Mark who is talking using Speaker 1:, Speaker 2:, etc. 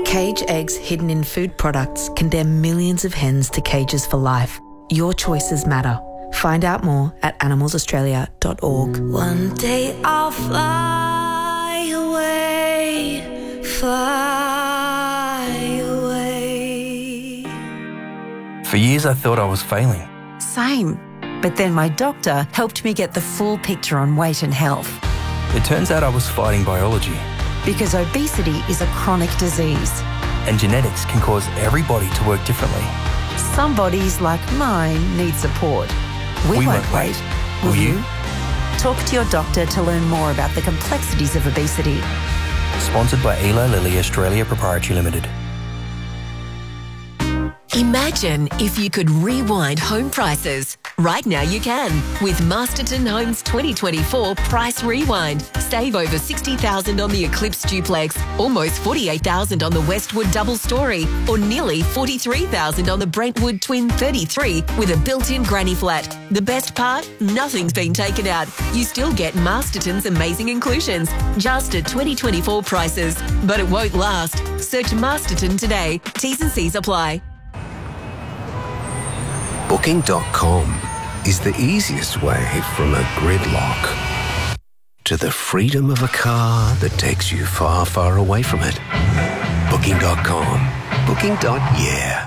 Speaker 1: Cage eggs hidden in food products condemn millions of hens to cages for life. Your choices matter. Find out more at animalsaustralia.org.
Speaker 2: One day I'll fly away, fly away.
Speaker 3: For years I thought I was failing.
Speaker 4: Same. But then my doctor helped me get the full picture on weight and health.
Speaker 3: It turns out I was fighting biology.
Speaker 4: Because obesity is a chronic disease.
Speaker 3: And genetics can cause every body to work differently.
Speaker 4: Some bodies, like mine, need support. We won't wait. Will you? Talk to your doctor to learn more about the complexities of obesity.
Speaker 3: Sponsored by Eli Lilly Australia Proprietary Limited.
Speaker 5: Imagine if you could rewind home prices. Right now you can with Masterton Homes 2024 Price Rewind. Save over $60,000 on the Eclipse Duplex, almost $48,000 on the Westwood Double Story, or nearly $43,000 on the Brentwood Twin 33 with a built-in granny flat. The best part? Nothing's been taken out. You still get Masterton's amazing inclusions, just at 2024 prices. But it won't last. Search Masterton today. T's and C's apply.
Speaker 6: Booking.com is the easiest way from a gridlock to the freedom of a car that takes you far, far away from it. Booking.com. Booking.yeah.